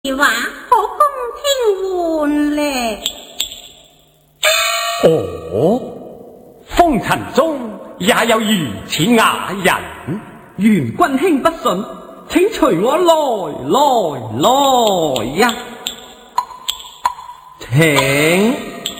話可公聽換咧。 哦，風塵中也有如此雅人。 元君卿不信，請隨我來呀！請。